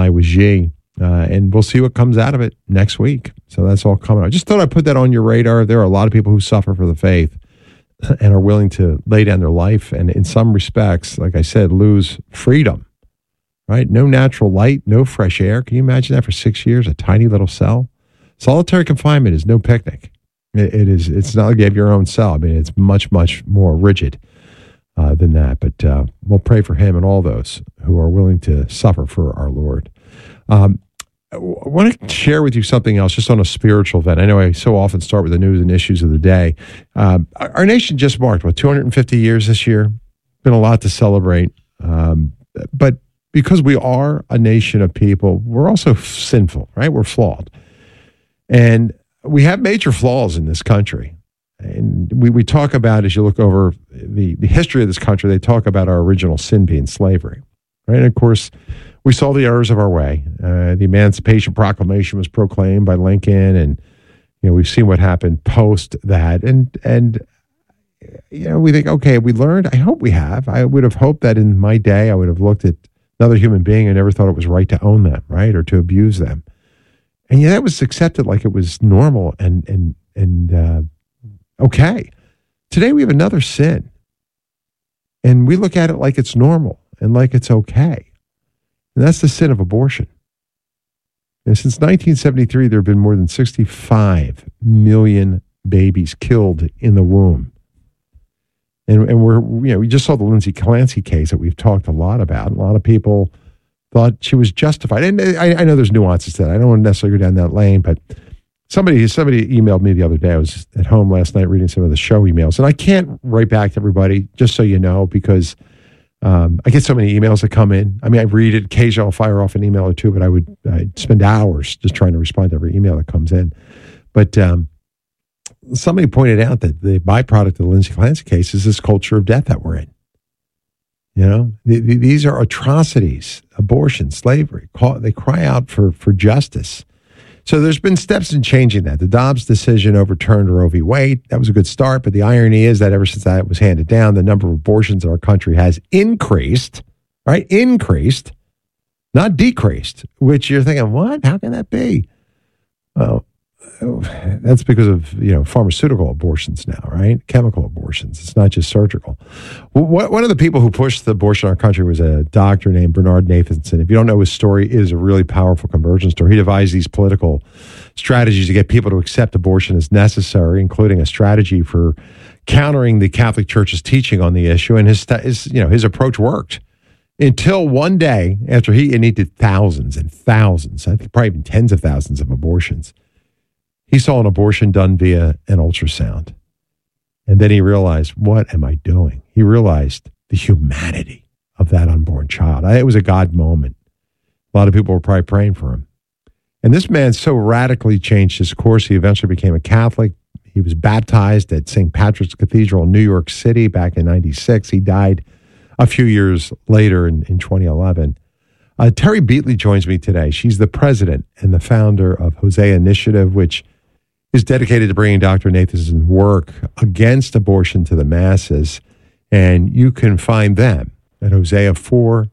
lie with Xi. And we'll see what comes out of it next week. So that's all coming. I just thought I'd put that on your radar. There are a lot of people who suffer for the faith and are willing to lay down their life and in some respects, like I said, lose freedom, right? No natural light, no fresh air. Can you imagine that for 6 years, a tiny little cell? Solitary confinement is no picnic. It's not like you have your own cell. I mean, it's much, much more rigid than that. But we'll pray for him and all those who are willing to suffer for our Lord. I want to share with you something else just on a spiritual event. I know I so often start with the news and issues of the day. Our nation just marked, 250 years this year? Been a lot to celebrate. But because we are a nation of people, we're also sinful, right? We're flawed. And we have major flaws in this country. And we talk about, as you look over the history of this country, they talk about our original sin being slavery, right? And of course, we saw the errors of our way. The Emancipation Proclamation was proclaimed by Lincoln, and we've seen what happened post that. And we think, okay, we learned. I hope we have. I would have hoped that in my day, I would have looked at another human being and never thought it was right to own them, right, or to abuse them. And that was accepted like it was normal and okay. Today we have another sin, and we look at it like it's normal and like it's okay. And that's the sin of abortion. And since 1973, there have been more than 65 million babies killed in the womb. And we just saw the Lindsay Clancy case that we've talked a lot about. A lot of people thought she was justified. And I know there's nuances to that. I don't want to necessarily go down that lane, but somebody emailed me the other day. I was at home last night reading some of the show emails, and I can't write back to everybody, just so you know, because I get so many emails that come in. I mean, I read it. Occasionally I'll fire off an email or two, but I'd spend hours just trying to respond to every email that comes in. But somebody pointed out that the byproduct of the Lindsay Clancy case is this culture of death that we're in. These are atrocities, abortion, slavery. They cry out for justice. So there's been steps in changing that. The Dobbs decision overturned Roe v. Wade. That was a good start, but the irony is that ever since that was handed down, the number of abortions in our country has increased, right? Increased, not decreased, which you're thinking, what? How can that be? Well, that's because of, pharmaceutical abortions now, right? Chemical abortions. It's not just surgical. One of the people who pushed the abortion in our country was a doctor named Bernard Nathanson. If you don't know his story, it is a really powerful conversion story. He devised these political strategies to get people to accept abortion as necessary, including a strategy for countering the Catholic Church's teaching on the issue. And his approach worked until one day after he did thousands and thousands, I think probably even tens of thousands of abortions. He saw an abortion done via an ultrasound. And then he realized, what am I doing? He realized the humanity of that unborn child. It was a God moment. A lot of people were probably praying for him. And this man so radically changed his course, he eventually became a Catholic. He was baptized at St. Patrick's Cathedral in New York City back in 96. He died a few years later in 2011. Terry Beatley joins me today. She's the president and the founder of Hosea Initiative, which is dedicated to bringing Dr. Nathanson's work against abortion to the masses. And you can find them at Hosea4u.org.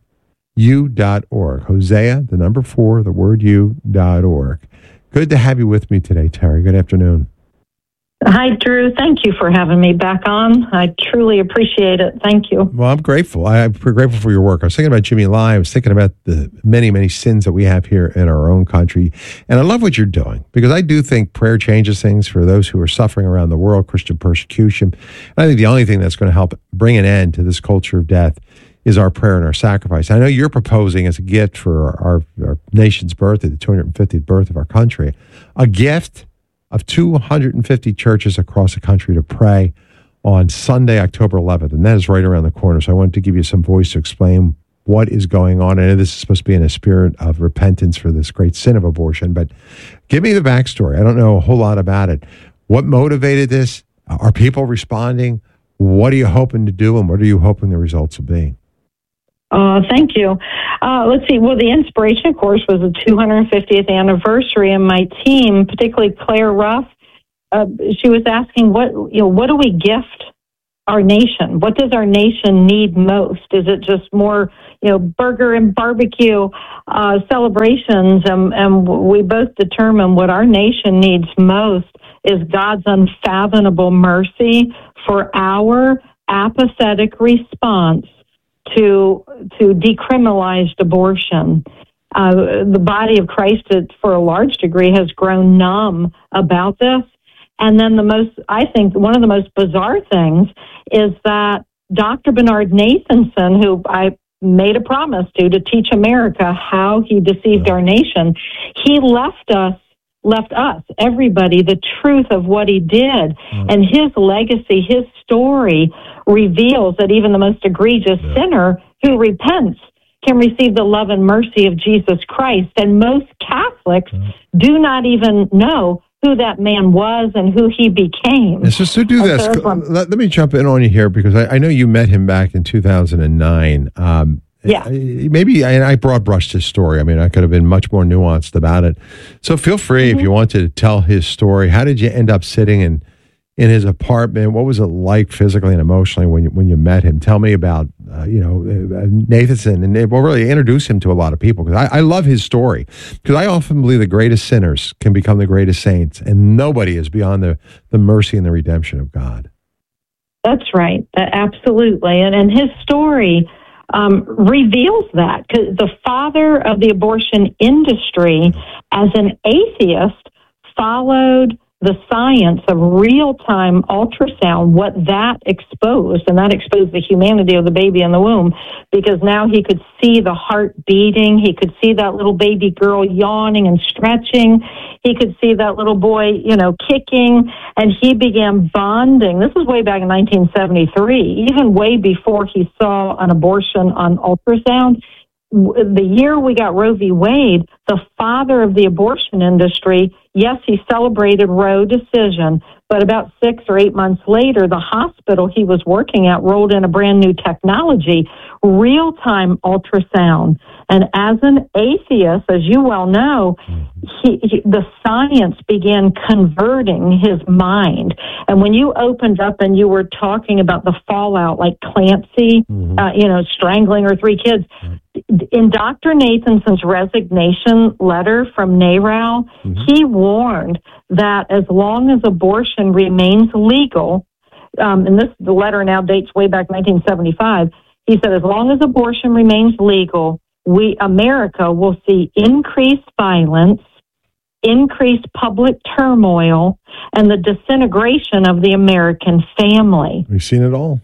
Hosea, the number 4, the word u.org. Good to have you with me today, Terry. Good afternoon. Hi, Drew. Thank you for having me back on. I truly appreciate it. Thank you. Well, I'm grateful. I'm grateful for your work. I was thinking about Jimmy Lai. I was thinking about the many, many sins that we have here in our own country. And I love what you're doing, because I do think prayer changes things for those who are suffering around the world, Christian persecution. And I think the only thing that's going to help bring an end to this culture of death is our prayer and our sacrifice. I know you're proposing as a gift for our nation's birthday, the 250th birth of our country, a gift of 250 churches across the country to pray on Sunday, October 11th. And that is right around the corner. So I wanted to give you some voice to explain what is going on. I know this is supposed to be in a spirit of repentance for this great sin of abortion, but give me the backstory. I don't know a whole lot about it. What motivated this? Are people responding? What are you hoping to do, and what are you hoping the results will be? Thank you. Let's see. Well, the inspiration, of course, was the 250th anniversary, and my team, particularly Claire Ruff, she was asking, what do we gift our nation. What does our nation need most? Is it just more, burger and barbecue celebrations? And we both determine what our nation needs most is God's unfathomable mercy for our apathetic response to decriminalized abortion. The body of Christ, for a large degree, has grown numb about this. And then I think one of the most bizarre things is that Dr. Bernard Nathanson, who I made a promise to teach America how he deceived our nation, he left us, everybody, the truth of what he did. And his legacy, his story reveals that even the most egregious sinner who repents can receive the love and mercy of Jesus Christ. And most Catholics do not even know who that man was and who he became. Sister, do this. Let me jump in on you here, because I know you met him back in 2009. Yeah. Maybe I broad brushed his story. I mean, I could have been much more nuanced about it. So feel free if you want to tell his story. How did you end up sitting in his apartment? What was it like physically and emotionally when you met him? Tell me about Nathanson, and we'll really introduce him to a lot of people, because I love his story, because I often believe the greatest sinners can become the greatest saints, and nobody is beyond the mercy and the redemption of God. That's right. Absolutely. And his story reveals that, because the father of the abortion industry, as an atheist, followed the science of real-time ultrasound, what that exposed, and that exposed the humanity of the baby in the womb, because now he could see the heart beating, he could see that little baby girl yawning and stretching, he could see that little boy, kicking, and he began bonding. This was way back in 1973, even way before he saw an abortion on ultrasound. The year we got Roe v. Wade, the father of the abortion industry, yes, he celebrated Roe decision, but about 6 or 8 months later, the hospital he was working at rolled in a brand new technology, real-time ultrasound. And as an atheist, as you well know, the science began converting his mind. And when you opened up and you were talking about the fallout, like Clancy, strangling her 3 kids, in Dr. Nathanson's resignation letter from NARAL, he warned that as long as abortion remains legal, and the letter now dates way back 1975, he said, as long as abortion remains legal, America will see increased violence, increased public turmoil, and the disintegration of the American family. We've seen it all.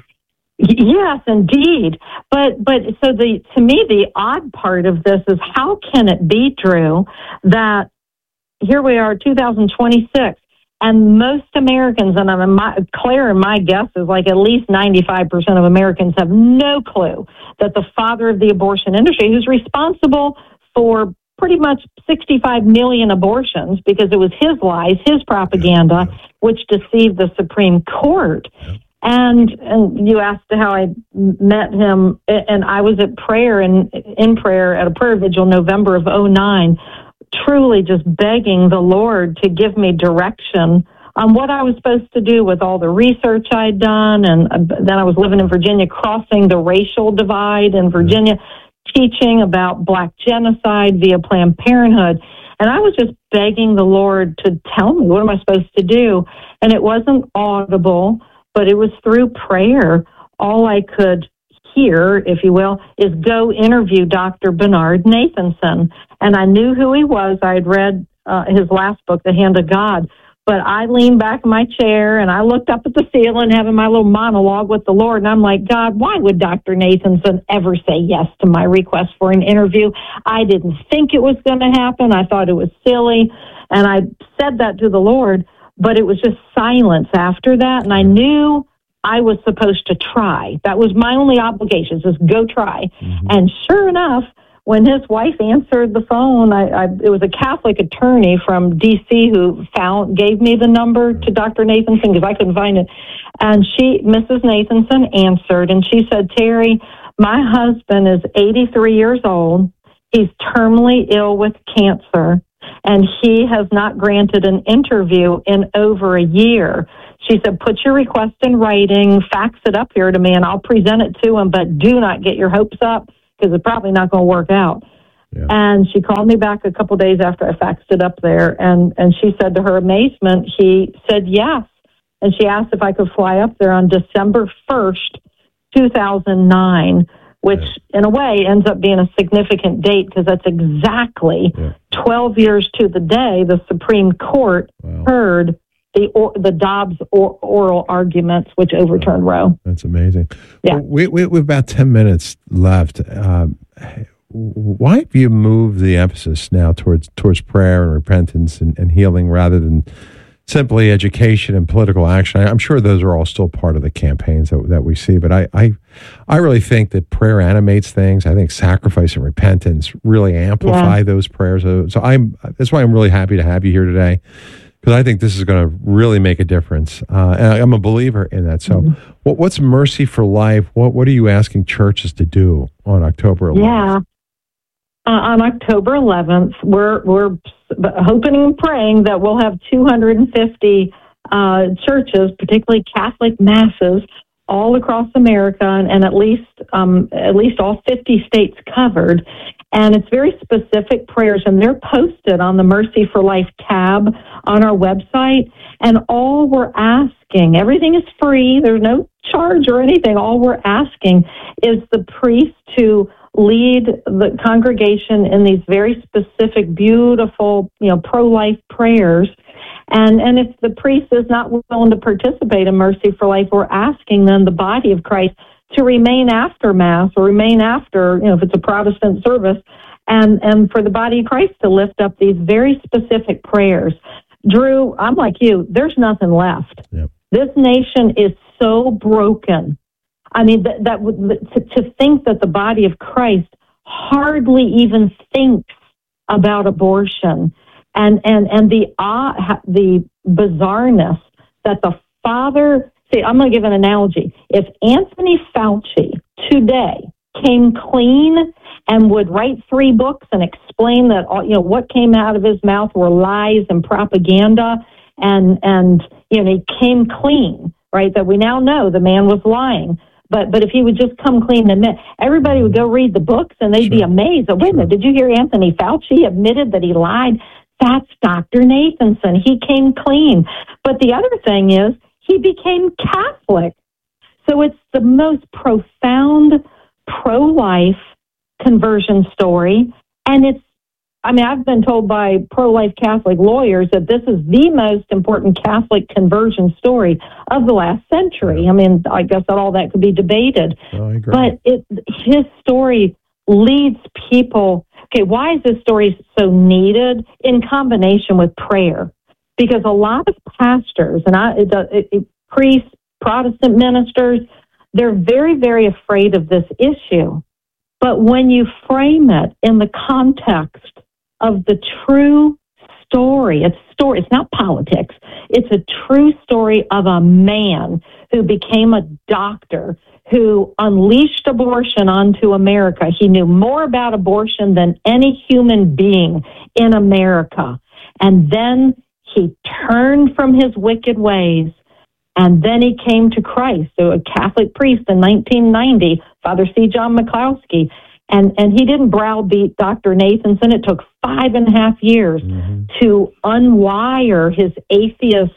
Yes, indeed. But so to me, the odd part of this is, how can it be, Drew, that here we are, 2026, and most Americans, and Claire and my guess is like at least 95% of Americans have no clue that the father of the abortion industry, who's responsible for pretty much 65 million abortions, because it was his lies, his propaganda, which deceived the Supreme Court. And you asked how I met him, and I was at prayer in prayer at a prayer vigil November of 2009, truly just begging the Lord to give me direction on what I was supposed to do with all the research I'd done. And then I was living in Virginia, crossing the racial divide in Virginia, teaching about Black genocide via Planned Parenthood. And I was just begging the Lord to tell me, what am I supposed to do? And it wasn't audible, but it was through prayer. All I could hear, if you will, is go interview Dr. Bernard Nathanson. And I knew who he was. I had read his last book, The Hand of God. But I leaned back in my chair and I looked up at the ceiling, having my little monologue with the Lord. And I'm like, God, why would Dr. Nathanson ever say yes to my request for an interview? I didn't think it was going to happen. I thought it was silly. And I said that to the Lord, but it was just silence after that. And I knew I was supposed to try. That was my only obligation, just go try. Mm-hmm. And sure enough, when his wife answered the phone, it was a Catholic attorney from D.C. who gave me the number to Dr. Nathanson because I couldn't find it. And Mrs. Nathanson answered, and she said, Terry, my husband is 83 years old. He's terminally ill with cancer, and he has not granted an interview in over a year. She said, put your request in writing, fax it up here to me, and I'll present it to him, but do not get your hopes up because it's probably not going to work out. Yeah. And she called me back a couple days after I faxed it up there, and she said to her amazement, he said yes. And she asked if I could fly up there on December 1st, 2009, which in a way ends up being a significant date because that's exactly 12 years to the day the Supreme Court heard the Dobbs oral arguments, which overturned Roe. That's amazing. Yeah. Well, we've about 10 minutes left. Why have you moved the emphasis now towards prayer and repentance and healing rather than simply education and political action? I'm sure those are all still part of the campaigns that we see, but I really think that prayer animates things. I think sacrifice and repentance really amplify those prayers. So that's why I'm really happy to have you here today, because I think this is going to really make a difference. And I'm a believer in that. So what's Mercy for Life? What are you asking churches to do on October 11th? Yeah. On October 11th, we're hoping and praying that we'll have 250 churches, particularly Catholic masses, all across America, and at least all 50 states covered. And it's very specific prayers, and they're posted on the Mercy for Life tab on our website. And all we're asking, everything is free, there's no charge or anything. All we're asking is the priest to lead the congregation in these very specific, beautiful, pro-life prayers. And if the priest is not willing to participate in Mercy for Life, we're asking then the body of Christ to remain after Mass or remain after, if it's a Protestant service, and for the body of Christ to lift up these very specific prayers. Drew, I'm like you, there's nothing left. Yep. This nation is so broken. I mean, to think that the body of Christ hardly even thinks about abortion, and the bizarreness that the Father. See, I'm going to give an analogy. If Anthony Fauci today came clean and would write 3 books and explain that what came out of his mouth were lies and propaganda, and he came clean, right? That we now know the man was lying. But if he would just come clean and admit, everybody would go read the books and they'd be amazed. Wait a minute, did you hear Anthony Fauci admitted that he lied? That's Dr. Nathanson. He came clean. But the other thing is, he became Catholic. So it's the most profound pro-life conversion story. And I've been told by pro-life Catholic lawyers that this is the most important Catholic conversion story of the last century. I mean, I guess that all that could be debated. Oh, I agree. But his story leads people. Okay, why is this story so needed in combination with prayer? Because a lot of pastors and priests, Protestant ministers, they're very, very afraid of this issue. But when you frame it in the context of the true story, it's not politics. It's a true story of a man who became a doctor, who unleashed abortion onto America. He knew more about abortion than any human being in America. And then he turned from his wicked ways, and then he came to Christ, so a Catholic priest in 1990, Father C. John McCloskey, and he didn't browbeat Dr. Nathanson. It took 5.5 years to unwire his atheist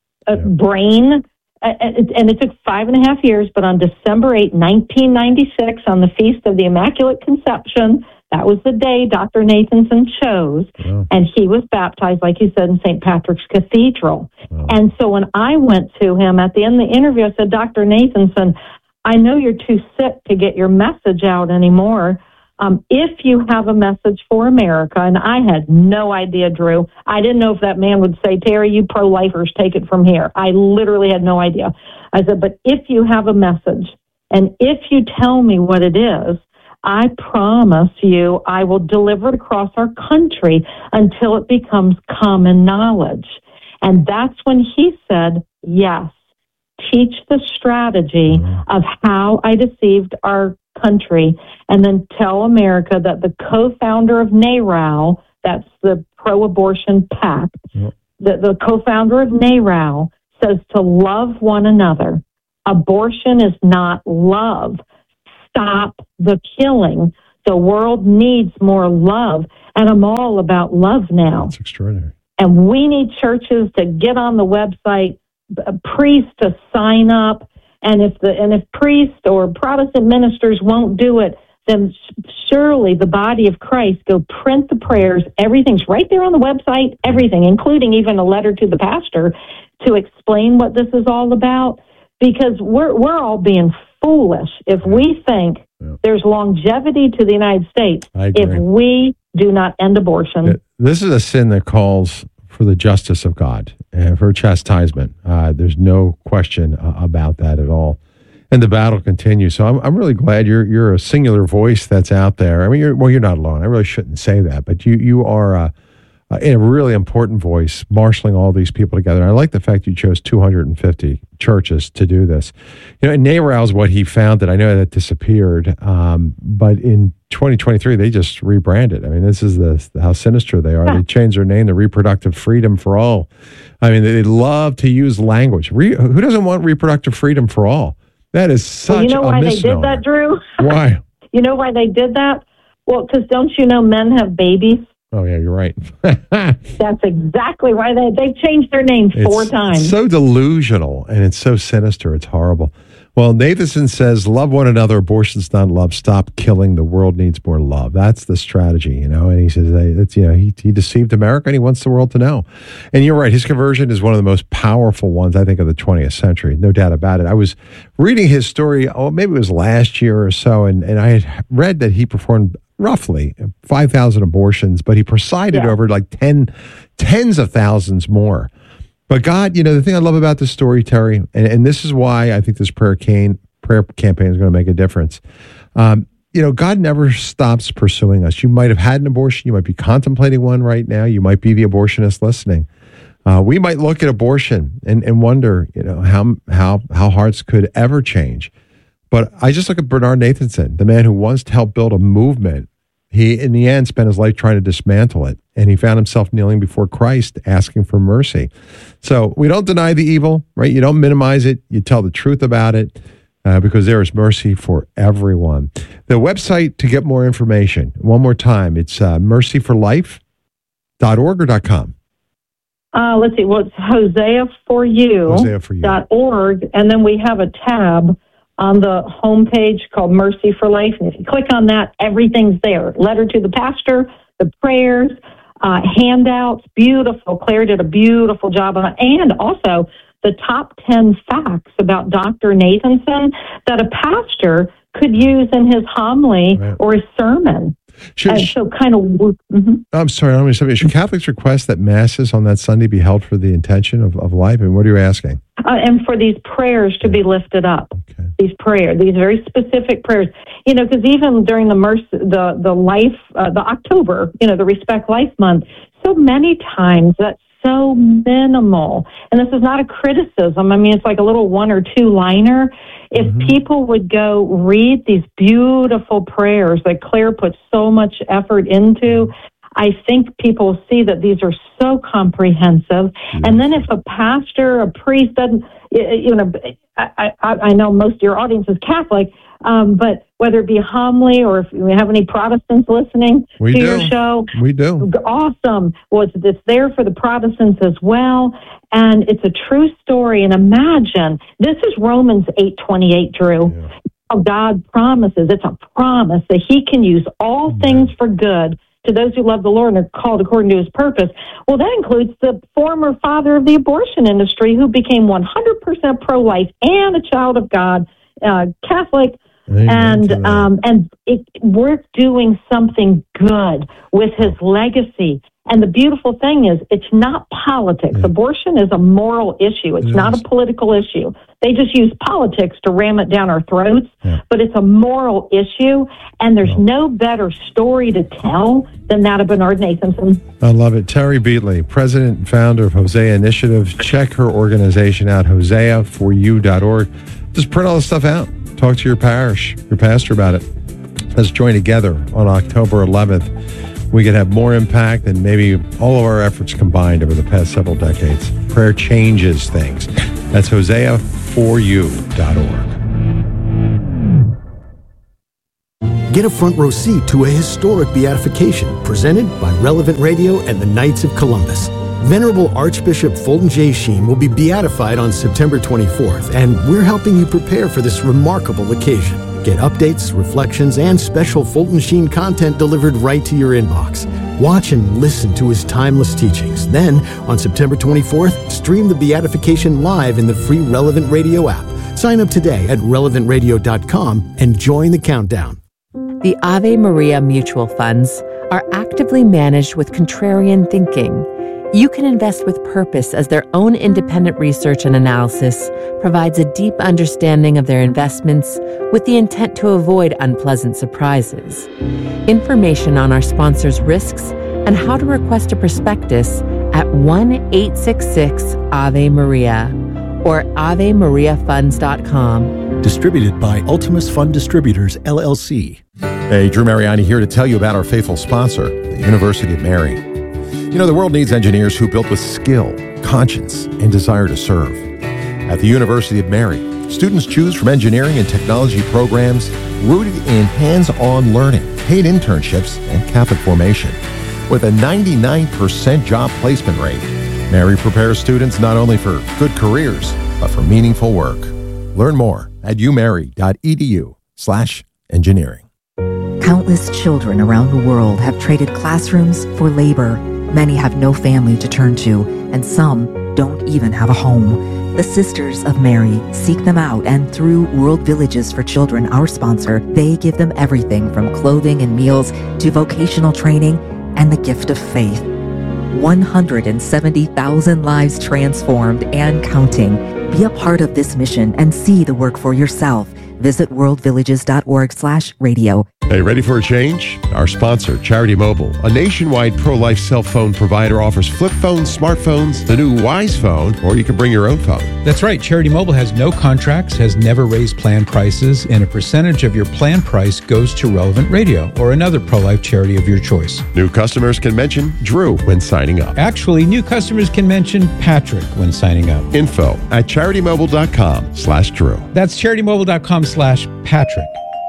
brain, and it took 5.5 years, but on December 8, 1996, on the Feast of the Immaculate Conception, that was the day Dr. Nathanson chose, and he was baptized, like you said, in St. Patrick's Cathedral. And so when I went to him at the end of the interview, I said, Dr. Nathanson, I know you're too sick to get your message out anymore. If you have a message for America, and I had no idea, Drew, I didn't know if that man would say, Terry, you pro-lifers, take it from here. I literally had no idea. I said, but if you have a message, and if you tell me what it is, I promise you I will deliver it across our country until it becomes common knowledge. And that's when he said, yes, teach the strategy of how I deceived our country, and then tell America that the co-founder of NARAL, that's the pro-abortion pact. Yep. The co-founder of NARAL says to love one another. Abortion is not love. Stop the killing. The world needs more love, and I'm all about love now. That's extraordinary. And we need churches to get on the website, priests to sign up, and if priests or Protestant ministers won't do it, then surely the body of Christ go print the prayers. Everything's right there on the website, everything, including even a letter to the pastor to explain what this is all about, because we're all being foolish if we think there's longevity to the United States if we do not end abortion. This is a sin that calls for the justice of God and for chastisement. There's no question about that at all. And the battle continues. So I'm really glad you're a singular voice that's out there. I mean, you're not alone. I really shouldn't say that, but you are a really important voice, marshaling all these people together. And I like the fact you chose 250 churches to do this. You know, NARAL is what he founded. I know that disappeared, but in 2023 they just rebranded. I mean, this is how sinister they are. They changed their name to Reproductive Freedom for All. I mean, they love to use language. Who doesn't want reproductive freedom for all? That is such a misnomer. You know why they did that, Drew? Why? You know why they did that? Well, because don't you know men have babies? Oh, yeah, you're right. That's exactly why they've changed their name 4 times. It's so delusional, and it's so sinister. It's horrible. Well, Nathanson says, love one another. Abortion's not love. Stop killing. The world needs more love. That's the strategy, you know. And he says, he deceived America, and he wants the world to know. And you're right. His conversion is one of the most powerful ones, I think, of the 20th century. No doubt about it. I was reading his story, maybe it was last year or so, and I had read that he performed roughly 5,000 abortions, but he presided over like tens of thousands more. But God, you know, the thing I love about this story, Terry, and this is why I think this prayer campaign is going to make a difference. You know, God never stops pursuing us. You might have had an abortion. You might be contemplating one right now. You might be the abortionist listening. We might look at abortion and wonder, you know, how hearts could ever change. But I just look at Bernard Nathanson, the man who once helped build a movement. He, in the end, spent his life trying to dismantle it, and he found himself kneeling before Christ, asking for mercy. So we don't deny the evil, right? You don't minimize it. You tell the truth about it, because there is mercy for everyone. The website to get more information, one more time, it's mercyforlife.org or .com. Let's see. Well, it's HoseaForYou.org, and then we have a tab on the homepage called Mercy for Life. And if you click on that, everything's there. Letter to the pastor, the prayers, handouts, beautiful. Claire did a beautiful job on it. And also the top 10 facts about Dr. Nathanson that a pastor could use in his homily or his sermon. I'm sorry, I don't mean to. Should Catholics request that masses on that Sunday be held for the intention of life? And what are you asking? And for these prayers to be lifted up. Okay. These very specific prayers. You know, because even during the October, you know, the Respect Life Month, so many times that's so minimal. And this is not a criticism. I mean, it's like a little 1 or 2 liner. If people would go read these beautiful prayers that Claire puts so much effort into, I think people see that these are so comprehensive. Yes. And then if a pastor, a priest doesn't, you know, I know most of your audience is Catholic, but whether it be homily or if we have any Protestants listening to your show. We do. Awesome. Well, it's there for the Protestants as well. And it's a true story. And imagine, this is Romans 8:28, Drew. Yeah. How God promises, it's a promise that he can use all things for good to those who love the Lord and are called according to his purpose. Well, that includes the former father of the abortion industry who became 100% pro-life and a child of God, Catholic. And we're doing something good with his legacy. And the beautiful thing is, it's not politics. Yeah. Abortion is a moral issue. It's not a political issue. They just use politics to ram it down our throats, but it's a moral issue, and there's no better story to tell than that of Bernard Nathanson. I love it. Terry Beatley, president and founder of Hosea Initiative. Check her organization out, HoseaForYou.org. Just print all this stuff out. Talk to your parish, your pastor about it. Let's join together on October 11th. we could have more impact than maybe all of our efforts combined over the past several decades. Prayer changes things. That's Hosea4u.org. Get a front row seat to a historic beatification presented by Relevant Radio and the Knights of Columbus. Venerable Archbishop Fulton J. Sheen will be beatified on September 24th, and we're helping you prepare for this remarkable occasion. Get updates, reflections, and special Fulton Sheen content delivered right to your inbox. Watch and listen to his timeless teachings. Then, on September 24th, stream the beatification live in the free Relevant Radio app. Sign up today at relevantradio.com and join the countdown. The Ave Maria mutual funds are actively managed with contrarian thinking. You can invest with purpose as their own independent research and analysis provides a deep understanding of their investments with the intent to avoid unpleasant surprises. Information on our sponsors' risks and how to request a prospectus at 1-866-AVE-MARIA or AveMariaFunds.com. Distributed by Ultimus Fund Distributors, LLC. Hey, Drew Mariani here to tell you about our faithful sponsor, the University of Mary. You know, the world needs engineers who built with skill, conscience, and desire to serve. At the University of Mary, students choose from engineering and technology programs rooted in hands-on learning, paid internships, and Catholic formation. With a 99% job placement rate, Mary prepares students not only for good careers, but for meaningful work. Learn more at umary.edu/engineering. Countless children around the world have traded classrooms for labor. Many have no family to turn to, and some don't even have a home. The Sisters of Mary seek them out, and through World Villages for Children, our sponsor, they give them everything from clothing and meals to vocational training and the gift of faith. 170,000 lives transformed and counting. Be a part of this mission and see the work for yourself. Visit worldvillages.org/radio. Hey, ready for a change? Our sponsor, Charity Mobile, a nationwide pro-life cell phone provider, offers flip phones, smartphones, the new Wise phone, or you can bring your own phone. That's right. Charity Mobile has no contracts, has never raised plan prices, and a percentage of your plan price goes to Relevant Radio or another pro-life charity of your choice. New customers can mention Drew when signing up. Actually, new customers can mention Patrick when signing up. Info at CharityMobile.com/Drew. That's CharityMobile.com/Patrick.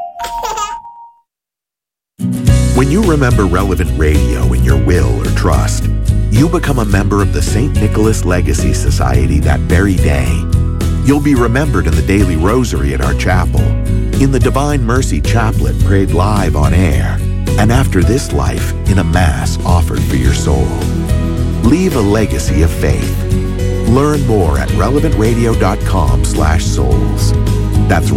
When you remember Relevant Radio in your will or trust, you become a member of the St. Nicholas Legacy Society that very day. You'll be remembered in the daily rosary at our chapel, in the Divine Mercy Chaplet prayed live on air, and after this life in a Mass offered for your soul. Leave a legacy of faith. Learn more at relevantradio.com/souls. That's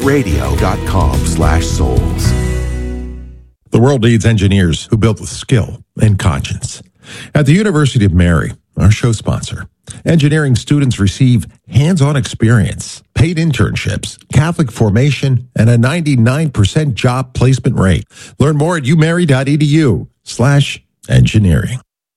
relevantradio.com/souls. The world needs engineers who built with skill and conscience. At the University of Mary, our show sponsor, engineering students receive hands-on experience, paid internships, Catholic formation, and a 99% job placement rate. Learn more at umary.edu/engineering.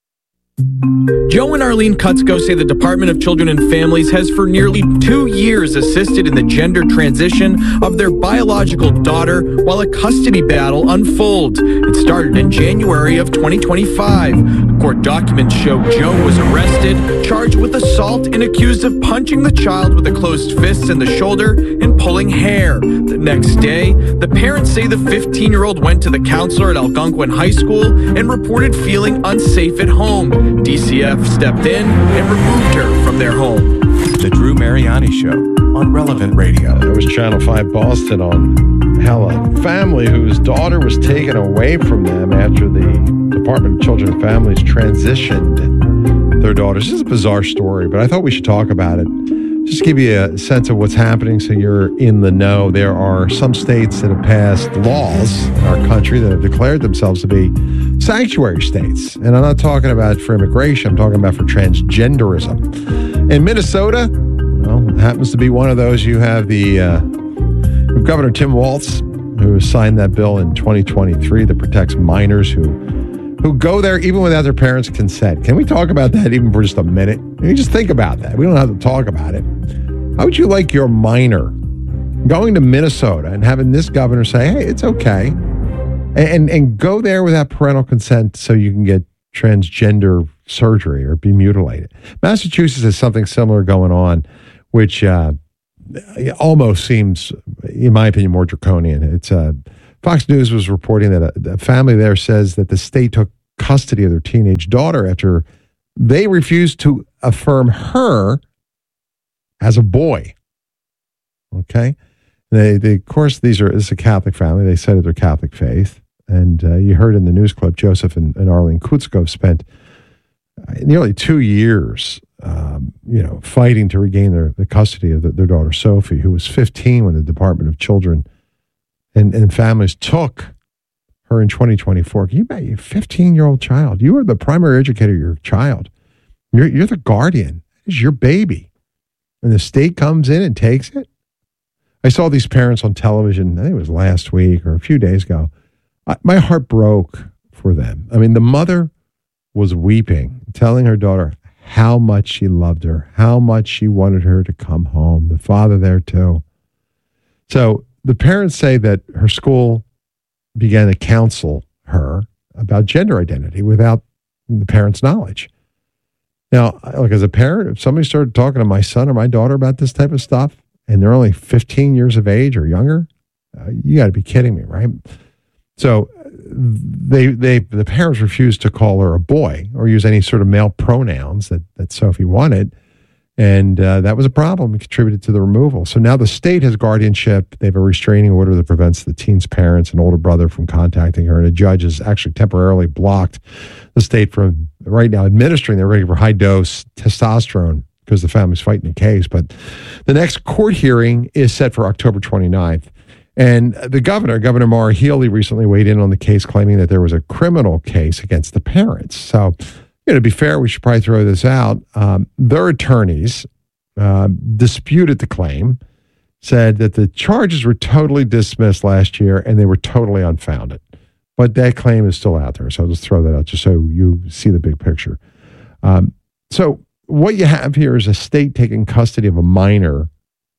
Joe and Arlene Kutzko say the Department of Children and Families has for nearly 2 years assisted in the gender transition of their biological daughter while a custody battle unfolds. It started in January of 2025. Court documents show Joe was arrested, charged with assault, and accused of punching the child with a closed fist in the shoulder and pulling hair. The next day, the parents say the 15-year-old went to the counselor at Algonquin High School and reported feeling unsafe at home. DCF stepped in and removed her from their home. The Drew Mariani Show on Relevant Radio. There was Channel 5 Boston on how a family whose daughter was taken away from them after the Department of Children and Families transitioned their daughters. This is a bizarre story, but I thought we should talk about it. Just to give you a sense of what's happening so you're in the know. There are some states that have passed laws in our country that have declared themselves to be sanctuary states. And I'm not talking about for immigration. I'm talking about for transgenderism. In Minnesota, well, it happens to be one of those. You have the Governor Tim Walz, who signed that bill in 2023 that protects minors who go there even without their parents' consent. Can we talk about that even for just a minute? You just think about that. We don't have to talk about it. How would you like your minor going to Minnesota and having this governor say, hey, it's okay. And go there without parental consent so you can get transgender surgery or be mutilated. Massachusetts has something similar going on, which almost seems, in my opinion, more draconian. It's Fox News was reporting that a family there says that the state took custody of their teenage daughter after they refused to affirm her as a boy. Okay? They of course, this is a Catholic family. They cited their Catholic faith. And you heard in the news clip, Joseph and Arlene Kutskov spent nearly 2 years, fighting to regain the custody of their daughter, Sophie, who was 15 when the Department of Children and Families took her in 2024. Can you imagine a 15-year-old child? You are the primary educator of your child. You're the guardian. It's your baby. And the state comes in and takes it. I saw these parents on television, I think it was last week or a few days ago. My heart broke for them. I mean, the mother was weeping, telling her daughter how much she loved her, how much she wanted her to come home. The father there too. So the parents say that her school began to counsel her about gender identity without the parents' knowledge. Now, like as a parent, if somebody started talking to my son or my daughter about this type of stuff, and they're only 15 years of age or younger, you got to be kidding me, right? So the parents refused to call her a boy or use any sort of male pronouns that Sophie wanted. And that was a problem. It contributed to the removal. So now the state has guardianship. They have a restraining order that prevents the teen's parents and older brother from contacting her. And a judge has actually temporarily blocked the state from right now administering their regular high-dose testosterone because the family's fighting the case. But the next court hearing is set for October 29th. And the Governor Maura Healey, recently weighed in on the case, claiming that there was a criminal case against the parents. So, to be fair, we should probably throw this out. Their attorneys disputed the claim, said that the charges were totally dismissed last year and they were totally unfounded. But that claim is still out there. So I'll just throw that out just so you see the big picture. So what you have here is a state taking custody of a minor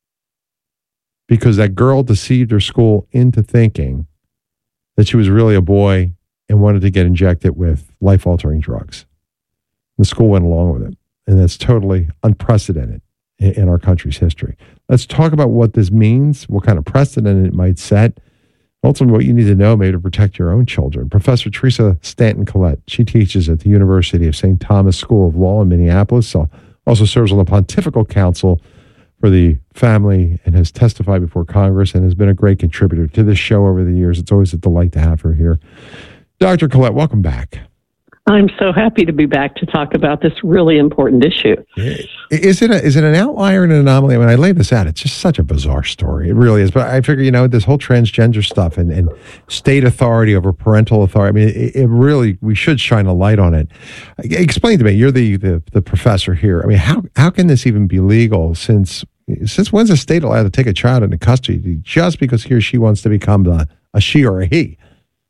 because that girl deceived her school into thinking that she was really a boy and wanted to get injected with life-altering drugs. The school went along with it, and that's totally unprecedented in our country's history. Let's talk about what this means, what kind of precedent it might set, ultimately what you need to know maybe to protect your own children. Professor Teresa Stanton-Collette, she teaches at the University of St. Thomas School of Law in Minneapolis, also serves on the Pontifical Council for the Family and has testified before Congress and has been a great contributor to this show over the years. It's always a delight to have her here. Dr. Collette, welcome back. I'm so happy to be back to talk about this really important issue. Is it an outlier and an anomaly? I mean, I lay this out. It's just such a bizarre story. It really is. But I figure, this whole transgender stuff and state authority over parental authority, I mean, it really, we should shine a light on it. Explain to me, you're the professor here. I mean, how can this even be legal since when's a state allowed to take a child into custody just because he or she wants to become a she or a he?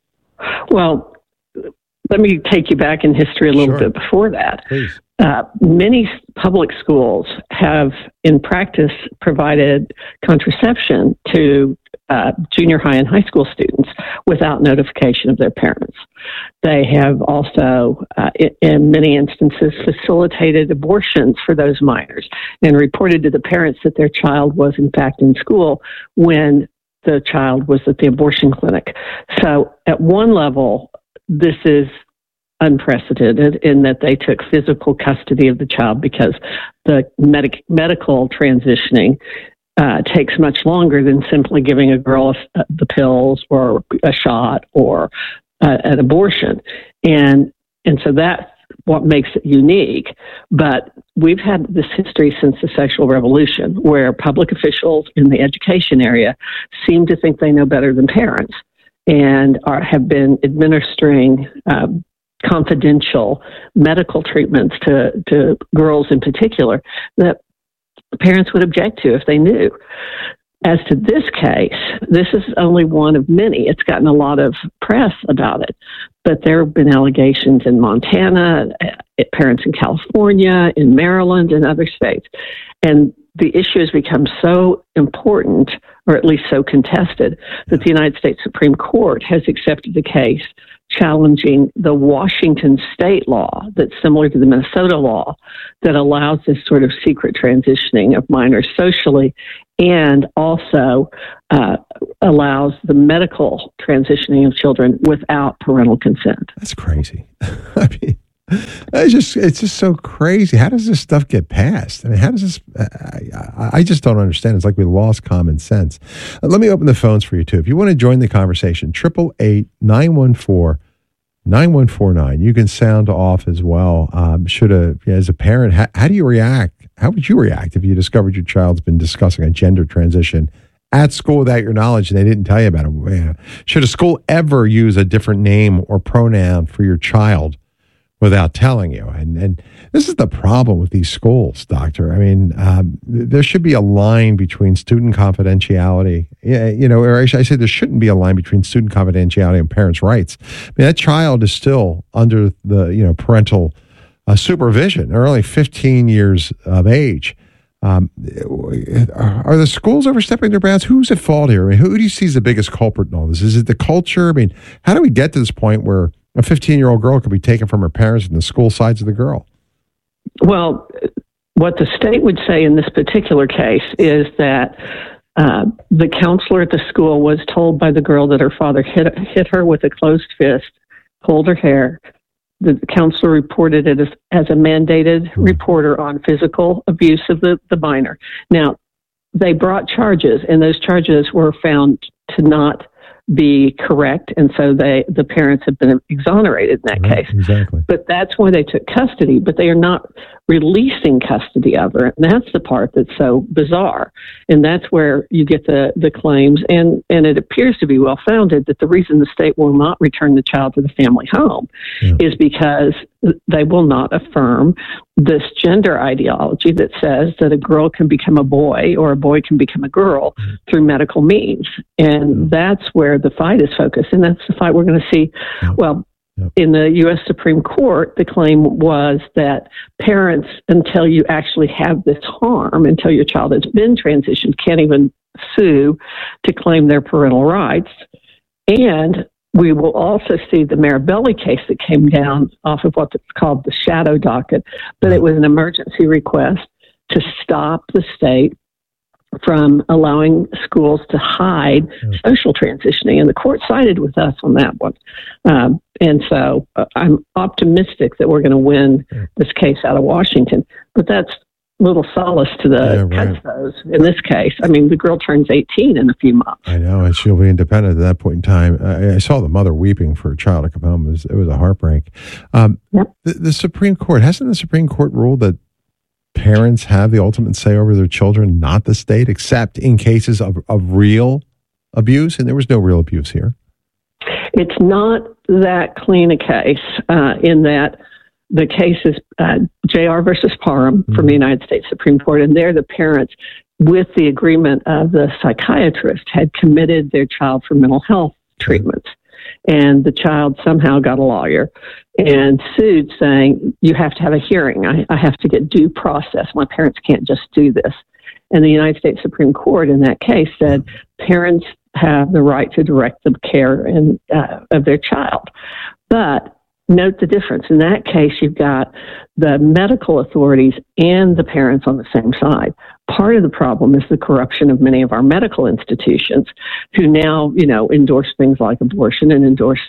Well, let me take you back in history a little bit before that. Please. Many public schools have, in practice, provided contraception to junior high and high school students without notification of their parents. They have also, in many instances, facilitated abortions for those minors and reported to the parents that their child was, in fact, in school when the child was at the abortion clinic. So, at one level, this is unprecedented in that they took physical custody of the child because the medical transitioning takes much longer than simply giving a girl the pills or a shot or an abortion. And so that's what makes it unique. But we've had this history since the sexual revolution where public officials in the education area seem to think they know better than parents and have been administering confidential medical treatments to girls in particular that parents would object to if they knew. As to this case, this is only one of many. It's gotten a lot of press about it, but there have been allegations in Montana, parents in California, in Maryland, and other states. And the issue has become so important, or at least so contested, that the United States Supreme Court has accepted the case challenging the Washington state law that's similar to the Minnesota law that allows this sort of secret transitioning of minors socially, and also allows the medical transitioning of children without parental consent. That's crazy. I mean, it's just so crazy. How does this stuff get passed? I mean, how does this? I just don't understand. It's like we lost common sense. Let me open the phones for you too. If you want to join the conversation, 888-914-9149. You can sound off as well. As a parent, how do you react? How would you react if you discovered your child's been discussing a gender transition at school without your knowledge and they didn't tell you about it? Should a school ever use a different name or pronoun for your child without telling you? And this is the problem with these schools, Doctor. I mean, there should be a line between student confidentiality, or I say there shouldn't be a line between student confidentiality and parents' rights. I mean, that child is still under the, parental supervision. They're only 15 years of age. Are the schools overstepping their bounds? Who's at fault here? I mean, who do you see as the biggest culprit in all this? Is it the culture? I mean, how do we get to this point where a 15-year-old girl could be taken from her parents and the school sides of the girl? Well, what the state would say in this particular case is that the counselor at the school was told by the girl that her father hit her with a closed fist, pulled her hair. The counselor reported it as a mandated reporter on physical abuse of the minor. Now, they brought charges, and those charges were found to not be correct, and so the parents have been exonerated in that case. Exactly. But that's why they took custody, but they are not releasing custody of her. And that's the part that's so bizarre. And that's where you get the claims, and it appears to be well-founded that the reason the state will not return the child to the family home is because they will not affirm this gender ideology that says that a girl can become a boy or a boy can become a girl through medical means. And that's where the fight is focused. And that's the fight we're going to see. Well, in the U.S. Supreme Court, the claim was that parents, until you actually have this harm, until your child has been transitioned, can't even sue to claim their parental rights. And we will also see the Marabelli case that came down off of what's called the shadow docket, but it was an emergency request to stop the state from allowing schools to hide social transitioning. And the court sided with us on that one. And so I'm optimistic that we're going to win this case out of Washington. But that's little solace to the Custos in this case. I mean, the girl turns 18 in a few months. I know, and she'll be independent at that point in time. I saw the mother weeping for a child to come home. It was a heartbreak. The Supreme Court, hasn't the Supreme Court ruled that parents have the ultimate say over their children, not the state, except in cases of real abuse? And there was no real abuse here. It's not that clean a case in that the case is J.R. versus Parham from the United States Supreme Court, and there the parents, with the agreement of the psychiatrist, had committed their child for mental health treatments. And the child somehow got a lawyer and sued, saying, you have to have a hearing. I have to get due process. My parents can't just do this. And the United States Supreme Court in that case said parents have the right to direct the care of their child. But note the difference. In that case, you've got the medical authorities and the parents on the same side. Part of the problem is the corruption of many of our medical institutions who now, endorse things like abortion and endorse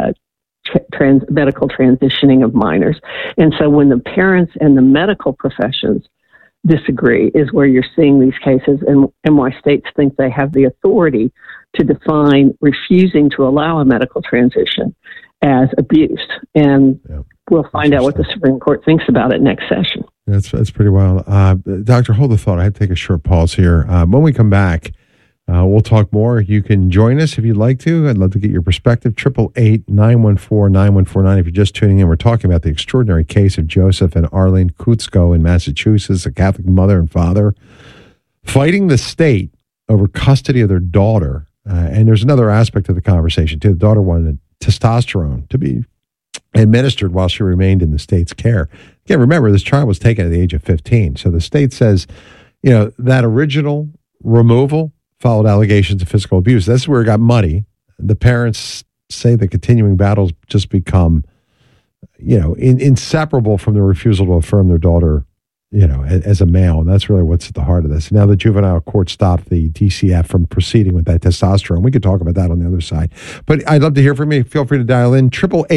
medical transitioning of minors. And so when the parents and the medical professions disagree is where you're seeing these cases and why states think they have the authority to define refusing to allow a medical transition as abuse. And we'll find out what the Supreme Court thinks about it next session. That's pretty wild. Doctor, hold the thought. I have to take a short pause here. When we come back, we'll talk more. You can join us if you'd like to. I'd love to get your perspective. 888-914-9149. If you're just tuning in, we're talking about the extraordinary case of Joseph and Arlene Kutsko in Massachusetts, a Catholic mother and father fighting the state over custody of their daughter. And there's another aspect of the conversation, too. The daughter wanted testosterone to be administered while she remained in the state's care. Again, remember, this child was taken at the age of 15. So the state says, that original removal followed allegations of physical abuse. That's where it got muddy. The parents say the continuing battles just become, inseparable from the refusal to affirm their daughter, as a male. And that's really what's at the heart of this. Now the juvenile court stopped the DCF from proceeding with that testosterone. We could talk about that on the other side. But I'd love to hear from you. Feel free to dial in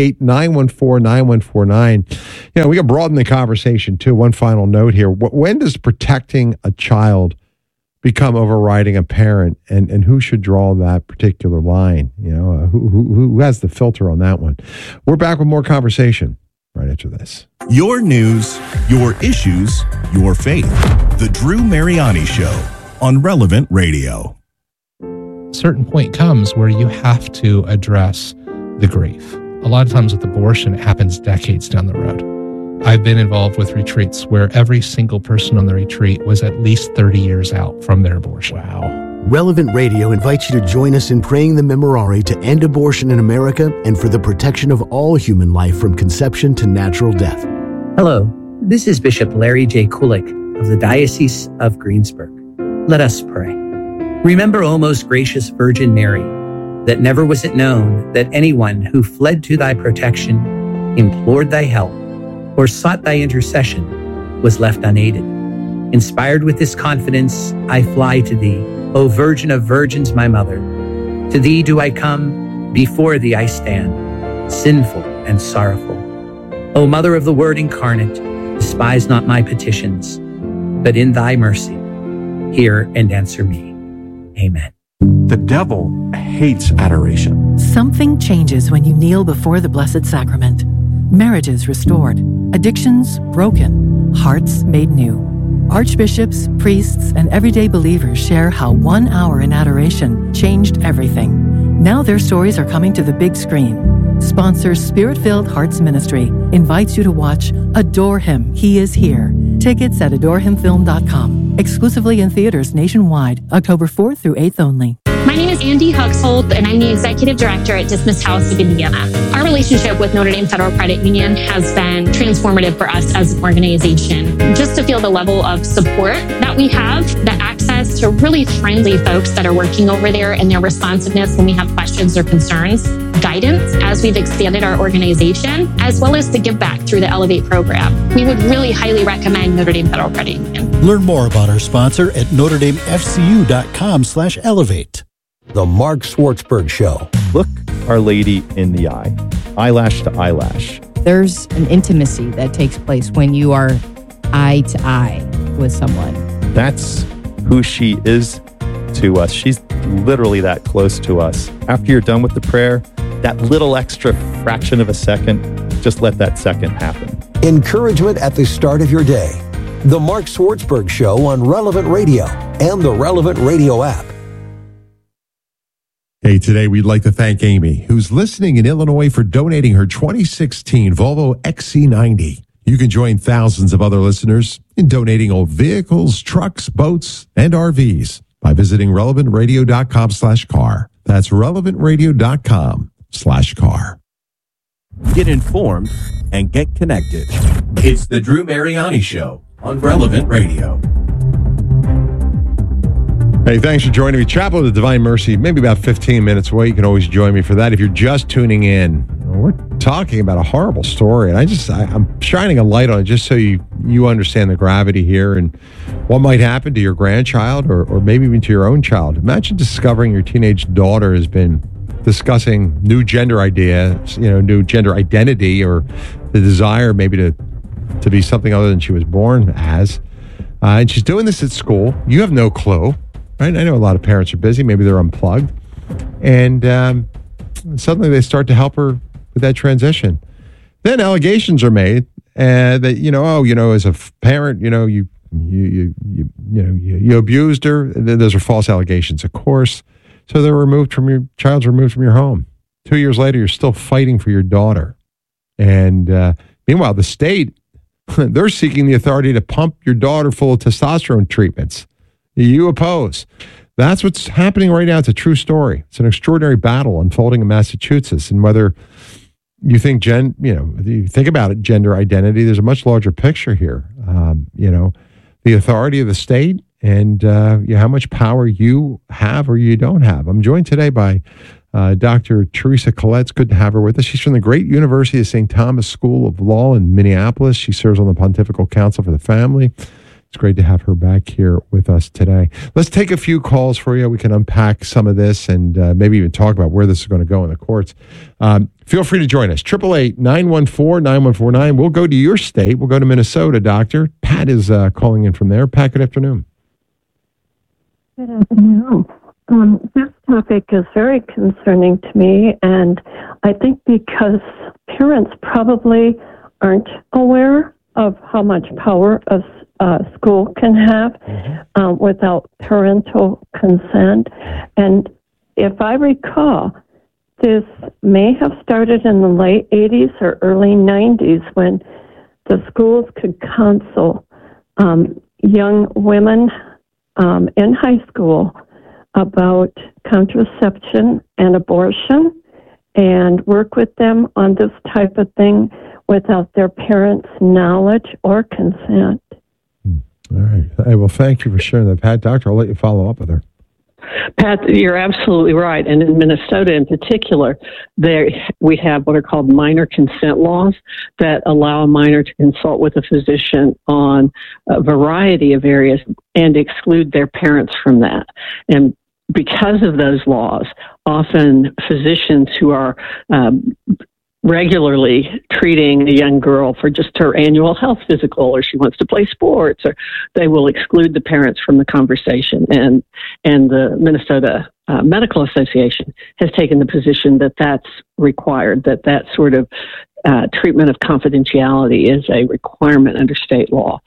888-914-9149. We can broaden the conversation too. One final note here. When does protecting a child become overriding a parent, and who should draw that particular line? Who has the filter on that one? We're back with more conversation right after this. Your news, your issues, your faith. The Drew Mariani Show on Relevant Radio. A certain point comes where you have to address the grief. A lot of times with abortion, it happens decades down the road. I've been involved with retreats where every single person on the retreat was at least 30 years out from their abortion. Wow. Relevant Radio invites you to join us in praying the Memorare to end abortion in America and for the protection of all human life from conception to natural death. Hello, this is Bishop Larry J. Kulik of the Diocese of Greensburg. Let us pray. Remember, O most gracious Virgin Mary, that never was it known that anyone who fled to thy protection, implored thy help, or sought thy intercession was left unaided. Inspired with this confidence, I fly to thee, O Virgin of Virgins, my Mother. To thee do I come, before thee I stand, sinful and sorrowful. O Mother of the Word incarnate, despise not my petitions, but in thy mercy, hear and answer me. Amen. The devil hates adoration. Something changes when you kneel before the Blessed Sacrament. Marriages restored, addictions broken, hearts made new. Archbishops, priests, and everyday believers share how 1 hour in adoration changed everything. Now their stories are coming to the big screen. Sponsors Spirit-Filled Hearts Ministry invites you to watch Adore Him, He Is Here. Tickets at adorehimfilm.com. Exclusively in theaters nationwide, October 4th through 8th only. My name is Andy Huxhold, and I'm the Executive Director at Dismiss House of Indiana. Our relationship with Notre Dame Federal Credit Union has been transformative for us as an organization. Just to feel the level of support that we have, the access to really friendly folks that are working over there, and their responsiveness when we have questions or concerns, guidance as we've expanded our organization, as well as the give back through the Elevate program. We would really highly recommend Notre Dame Federal Credit Union. Learn more about our sponsor at NotreDameFCU.com/elevate. The Mark Schwartzberg Show. Look Our Lady in the eye, eyelash to eyelash. There's an intimacy that takes place when you are eye to eye with someone. That's who she is to us. She's literally that close to us. After you're done with the prayer, that little extra fraction of a second, just let that second happen. Encouragement at the start of your day. The Mark Schwartzberg Show on Relevant Radio and the Relevant Radio app. Hey, today we'd like to thank Amy, who's listening in Illinois, for donating her 2016 Volvo XC90. You can join thousands of other listeners in donating old vehicles, trucks, boats, and RVs by visiting relevantradio.com/car. That's relevantradio.com/car. Get informed and get connected. It's the Drew Mariani Show on Relevant Radio. Hey, thanks for joining me. Chapel of the Divine Mercy, maybe about 15 minutes away. You can always join me for that. If you're just tuning in, we're talking about a horrible story, and I'm shining a light on it just so you understand the gravity here and what might happen to your grandchild or maybe even to your own child. Imagine discovering your teenage daughter has been discussing new gender ideas, new gender identity, or the desire maybe to be something other than she was born as. And she's doing this at school. You have no clue. Right? I know a lot of parents are busy. Maybe they're unplugged. And suddenly they start to help her with that transition. Then allegations are made that, as a parent, you abused her. Those are false allegations, of course. So child's removed from your home. 2 years later, you're still fighting for your daughter. And meanwhile, the state, they're seeking the authority to pump your daughter full of testosterone treatments. You oppose. That's what's happening right now. It's a true story. It's an extraordinary battle unfolding in Massachusetts. And whether you think you think about it, gender identity, there's a much larger picture here. The authority of the state and how much power you have or you don't have. I'm joined today by Dr. Teresa Collette. It's good to have her with us. She's from the great University of St. Thomas School of Law in Minneapolis. She serves on the Pontifical Council for the Family. It's great to have her back here with us today. Let's take a few calls for you. We can unpack some of this and maybe even talk about where this is going to go in the courts. Feel free to join us. 888-914-9149. We'll go to your state. We'll go to Minnesota, Doctor. Pat is calling in from there. Pat, good afternoon. Good afternoon. This topic is very concerning to me, and I think because parents probably aren't aware of how much power a school can have without parental consent. And if I recall, this may have started in the late 80s or early 90s when the schools could counsel young women in high school about contraception and abortion and work with them on this type of thing without their parents' knowledge or consent. All right. Hey, well, thank you for sharing that, Pat. Doctor, I'll let you follow up with her. Pat, you're absolutely right. And in Minnesota in particular, we have what are called minor consent laws that allow a minor to consult with a physician on a variety of areas and exclude their parents from that. And because of those laws, often physicians who are regularly treating a young girl for just her annual health physical, or she wants to play sports, or they will exclude the parents from the conversation. And the Minnesota Medical Association has taken the position that that's required, that sort of treatment of confidentiality is a requirement under state law.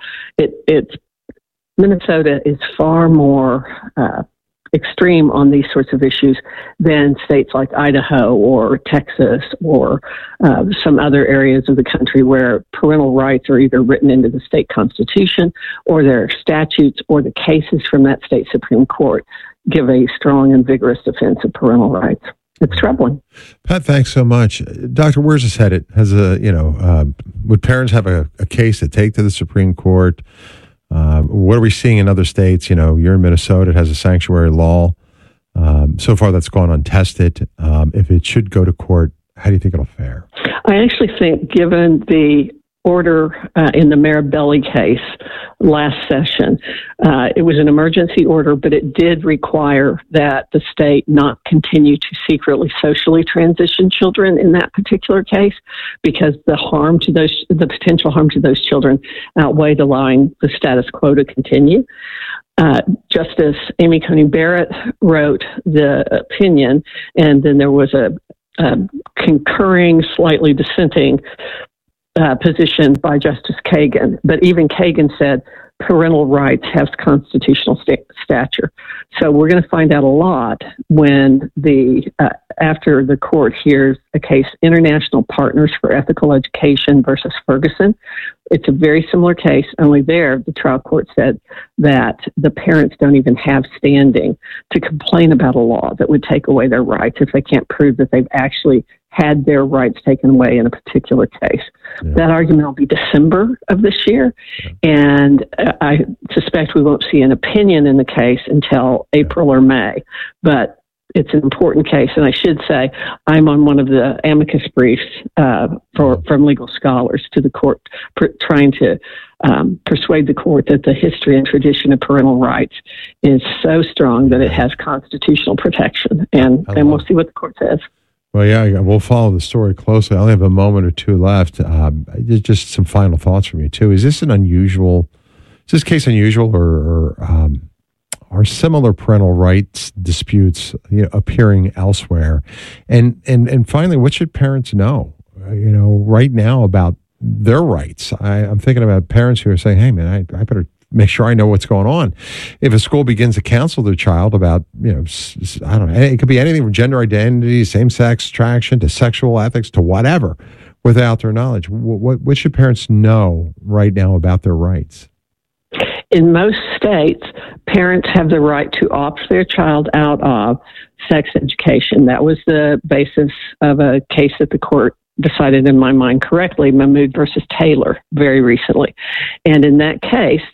Minnesota is far more extreme on these sorts of issues than states like Idaho or Texas or some other areas of the country where parental rights are either written into the state constitution or there are statutes or the cases from that state Supreme Court give a strong and vigorous defense of parental rights. It's troubling. Pat, thanks so much. Doctor, where's this headed? Would parents have a case to take to the Supreme Court? What are we seeing in other states? You're in Minnesota. It has a sanctuary law. So far, that's gone untested. If it should go to court, how do you think it'll fare? I actually think, given the order in the Marabelli case last session, it was an emergency order, but it did require that the state not continue to secretly socially transition children in that particular case, because the potential harm to those children outweighed allowing the status quo to continue. Justice Amy Coney Barrett wrote the opinion, and then there was a concurring, slightly dissenting position by Justice Kagan. But even Kagan said parental rights have constitutional stature. So we're going to find out a lot when after the court hears a case, International Partners for Ethical Education versus Ferguson. It's a very similar case, only there the trial court said that the parents don't even have standing to complain about a law that would take away their rights if they can't prove that they've actually had their rights taken away in a particular case. Yeah. That argument will be December of this year, and I suspect we won't see an opinion in the case until April or May, but it's an important case. And I should say, I'm on one of the amicus briefs from legal scholars to the court, trying to persuade the court that the history and tradition of parental rights is so strong that it has constitutional protection. And we'll see what the court says. Well, yeah, we'll follow the story closely. I only have a moment or two left. Just some final thoughts from you, too. Is this case unusual, or are similar parental rights disputes appearing elsewhere? And finally, what should parents know, right now about their rights? I'm thinking about parents who are saying, hey, man, I better make sure I know what's going on. If a school begins to counsel their child about, I don't know, it could be anything from gender identity, same-sex attraction, to sexual ethics, to whatever, without their knowledge. What should parents know right now about their rights? In most states, parents have the right to opt their child out of sex education. That was the basis of a case that the court decided, in my mind correctly, Mahmoud versus Taylor, very recently. And in that case,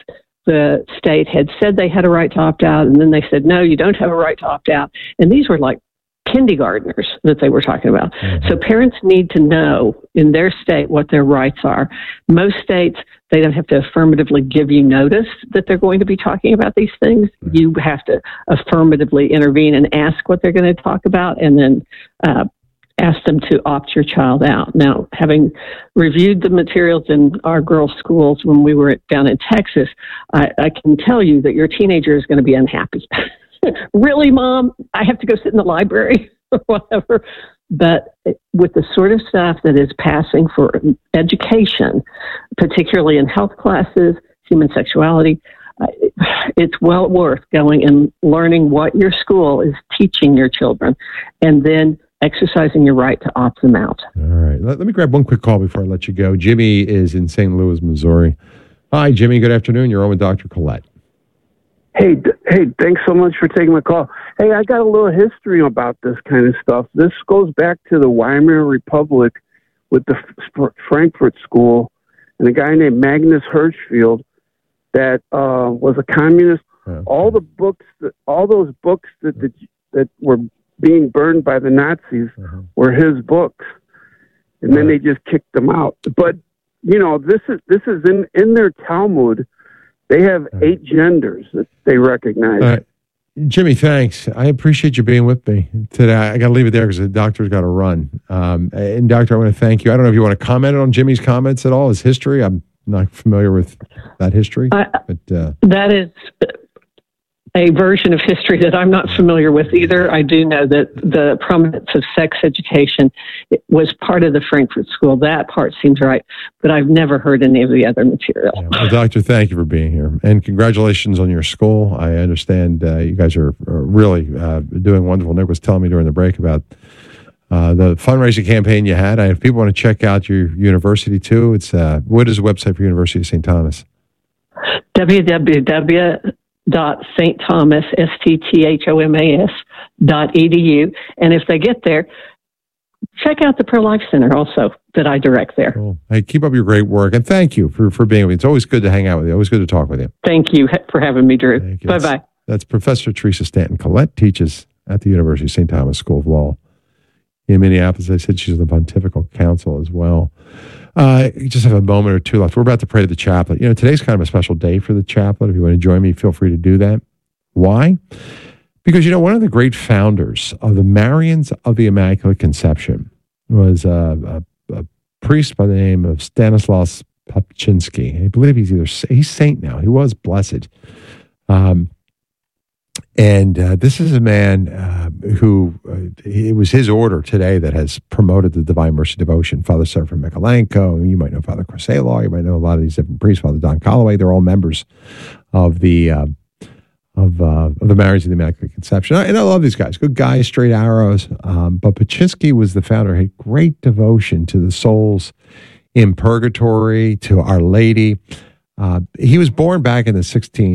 the state had said they had a right to opt out, and then they said, no, you don't have a right to opt out. And these were like kindergartners that they were talking about. Mm-hmm. So parents need to know in their state what their rights are. Most states, they don't have to affirmatively give you notice that they're going to be talking about these things. Mm-hmm. You have to affirmatively intervene and ask what they're going to talk about, and then ask them to opt your child out. Now, having reviewed the materials in our girls' schools when we were down in Texas, I can tell you that your teenager is going to be unhappy. Really, Mom? I have to go sit in the library or whatever. But with the sort of stuff that is passing for education, particularly in health classes, human sexuality, it's well worth going and learning what your school is teaching your children, and then exercising your right to opt them out. All right. Let me grab one quick call before I let you go. Jimmy is in St. Louis, Missouri. Hi, Jimmy. Good afternoon. You're on with Dr. Collette. Hey, thanks so much for taking my call. Hey, I got a little history about this kind of stuff. This goes back to the Weimar Republic with the Frankfurt School and a guy named Magnus Hirschfeld that was a communist. Okay. All those books that were being burned by the Nazis were his books, and then they just kicked them out. But this is in their Talmud. They have 8 genders that they recognize. Jimmy, thanks. I appreciate you being with me today. I got to leave it there because the doctor's got to run. And doctor, I want to thank you. I don't know if you want to comment on Jimmy's comments at all, his history. I'm not familiar with that history. But that is a version of history that I'm not familiar with either. I do know that the prominence of sex education was part of the Frankfurt School. That part seems right, but I've never heard any of the other material. Yeah, well, Doctor, thank you for being here, and congratulations on your school. I understand you guys are really doing wonderful. Nick was telling me during the break about the fundraising campaign you had. If people want to check out your university too, it's what is the website for University of St. Thomas? www.stthomas.edu. And if they get there, check out the Pro-Life Center also that I direct there. Cool. Hey, keep up your great work, and thank you for being with me. It's always good to hang out with you. Always good to talk with you. Thank you for having me, Drew. Bye-bye. That's Professor Teresa Stanton Collette, teaches at the University of St. Thomas School of Law in Minneapolis. I said she's on the Pontifical Council as well. You just have a moment or two left. We're about to pray to the chaplet. Today's kind of a special day for the chaplet. If you want to join me, feel free to do that. Why? Because, one of the great founders of the Marians of the Immaculate Conception was a priest by the name of Stanislaus Papczynski. I believe he's saint now. He was blessed. And this is a man who, it was his order today that has promoted the Divine Mercy Devotion. Father Seraphim Mikolenko, you might know Father Craselaw, you might know a lot of these different priests, Father Don Calloway, they're all members of the Marians of the Immaculate Conception. And I love these guys, good guys, straight arrows. But Papczynski was the founder, had great devotion to the souls in purgatory, to Our Lady. He was born back in the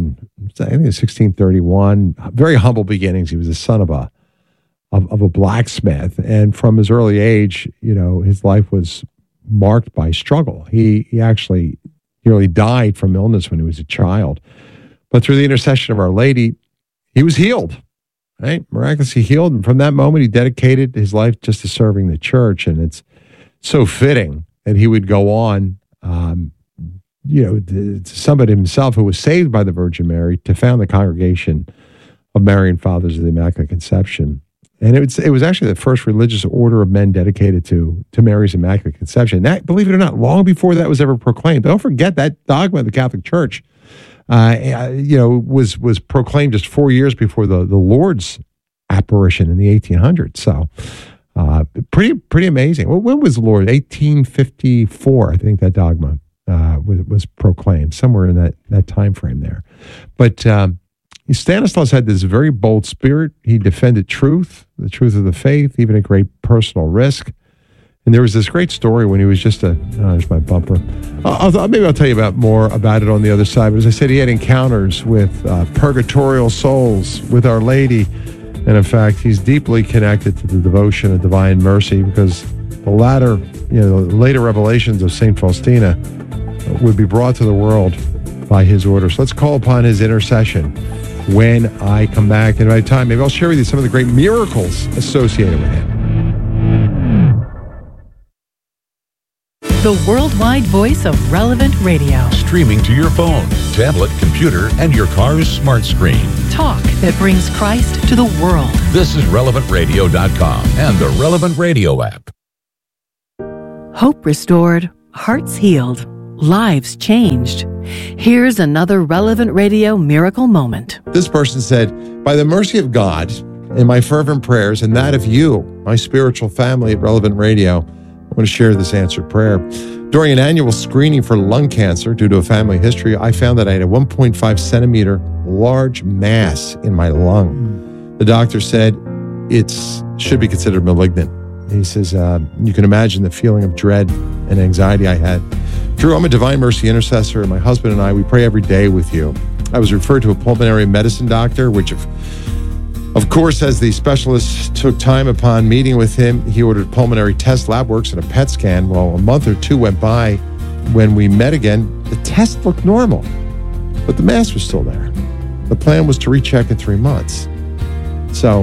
1631. Very humble beginnings. He was the son of a blacksmith, and from his early age, his life was marked by struggle. He actually nearly died from illness when he was a child, but through the intercession of Our Lady, he was healed. Right, miraculously healed, and from that moment, he dedicated his life just to serving the church. And it's so fitting that he would go on. Somebody himself who was saved by the Virgin Mary to found the Congregation of Marian Fathers of the Immaculate Conception. And it was actually the first religious order of men dedicated to Mary's Immaculate Conception. That, believe it or not, long before that was ever proclaimed. Don't forget that dogma of the Catholic Church, was proclaimed just 4 years before the Lord's apparition in the 1800s. So pretty amazing. Well, when was the Lord? 1854, I think that dogma was proclaimed, somewhere in that time frame there. But Stanislaus had this very bold spirit. He defended truth, the truth of the faith, even at great personal risk. And there was this great story when he was just there's my bumper. Maybe I'll tell you more about it on the other side. But as I said, he had encounters with purgatorial souls, with Our Lady. And in fact, he's deeply connected to the devotion of Divine Mercy, because the later revelations of St. Faustina would be brought to the world by his orders. Let's call upon his intercession when I come back. And by the time, maybe I'll share with you some of the great miracles associated with him. The worldwide voice of Relevant Radio. Streaming to your phone, tablet, computer, and your car's smart screen. Talk that brings Christ to the world. This is RelevantRadio.com and the Relevant Radio app. Hope restored, hearts healed, lives changed. Here's another Relevant Radio miracle moment. This person said, by the mercy of God and my fervent prayers and that of you, my spiritual family at Relevant Radio, I want to share this answered prayer. During an annual screening for lung cancer due to a family history, I found that I had a 1.5 centimeter large mass in my lung. The doctor said it should be considered malignant. He says, you can imagine the feeling of dread and anxiety I had. Drew, I'm a Divine Mercy intercessor, and my husband and I, we pray every day with you. I was referred to a pulmonary medicine doctor, which of course, as the specialist took time upon meeting with him, he ordered pulmonary test, lab works, and a PET scan. Well, a month or two went by. When we met again, the test looked normal, but the mass was still there. The plan was to recheck in 3 months. So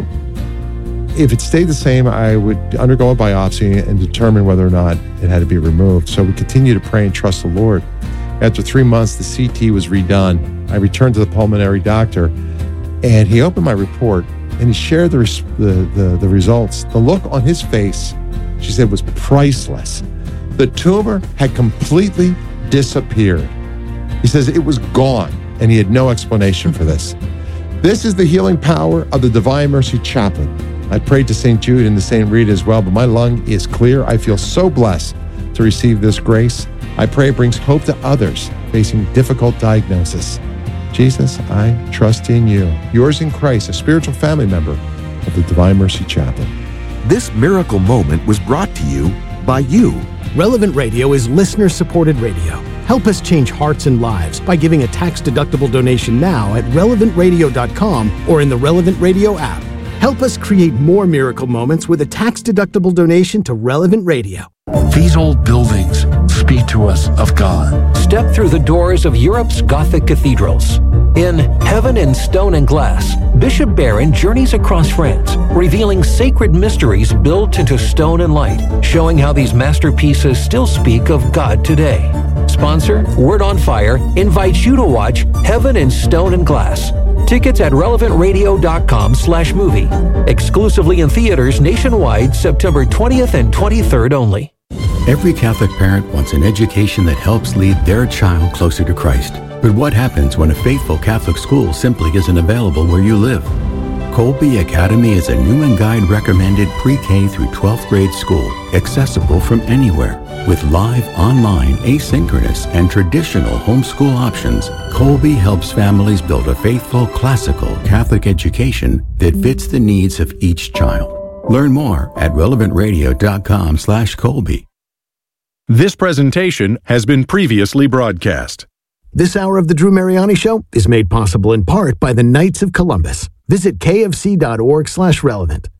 if it stayed the same, I would undergo a biopsy and determine whether or not it had to be removed. So we continue to pray and trust the Lord. After 3 months, the CT was redone. I returned to the pulmonary doctor, and he opened my report, and he shared the results. The look on his face, she said, was priceless. The tumor had completely disappeared. He says it was gone, and he had no explanation for this. This is the healing power of the Divine Mercy Chaplain. I prayed to St. Jude and to St. Rita as well, but my lung is clear. I feel so blessed to receive this grace. I pray it brings hope to others facing difficult diagnosis. Jesus, I trust in you. Yours in Christ, a spiritual family member of the Divine Mercy Chaplain. This miracle moment was brought to you by you. Relevant Radio is listener-supported radio. Help us change hearts and lives by giving a tax-deductible donation now at relevantradio.com or in the Relevant Radio app. Help us create more miracle moments with a tax-deductible donation to Relevant Radio. These old buildings speak to us of God. Step through the doors of Europe's Gothic cathedrals. In Heaven in Stone and Glass, Bishop Barron journeys across France, revealing sacred mysteries built into stone and light, showing how these masterpieces still speak of God today. Sponsor, Word on Fire, invites you to watch Heaven in Stone and Glass. Tickets at relevantradio.com/movie. Exclusively in theaters nationwide, September 20th and 23rd only. Every Catholic parent wants an education that helps lead their child closer to Christ. But what happens when a faithful Catholic school simply isn't available where you live? Colby Academy is a Newman Guide recommended pre-K through 12th grade school, accessible from anywhere. With live, online, asynchronous, and traditional homeschool options, Colby helps families build a faithful, classical Catholic education that fits the needs of each child. Learn more at relevantradio.com/Colby. This presentation has been previously broadcast. This hour of the Drew Mariani Show is made possible in part by the Knights of Columbus. Visit kfc.org/relevant.